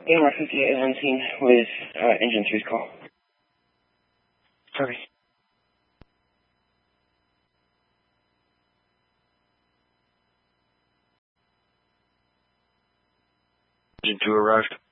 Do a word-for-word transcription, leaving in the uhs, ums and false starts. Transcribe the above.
A M R fifty-eight on scene with uh, engine three's call. Sorry. Engine two arrived.